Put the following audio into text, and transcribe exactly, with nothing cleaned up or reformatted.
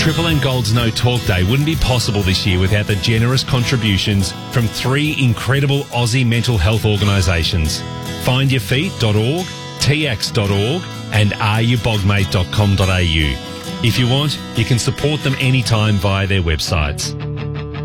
Triple M Gold's No Talk Day wouldn't be possible this year without the generous contributions from three incredible Aussie mental health organisations: find your feet dot org, t x dot org and are you bogmate dot com dot a u. If you want, you can support them anytime via their websites.